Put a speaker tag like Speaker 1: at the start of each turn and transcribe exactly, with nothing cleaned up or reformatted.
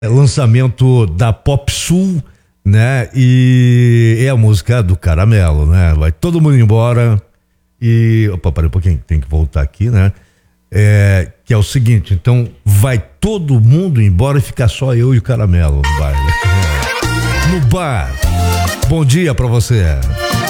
Speaker 1: É lançamento da Pop Sul, né? E é a música do Caramelo, né? Vai todo mundo embora e... Opa, parei um pouquinho, tem que voltar aqui, né? É, que é o seguinte, então vai todo mundo embora e ficar só eu e o Caramelo no bar. No bar. Bom dia pra você.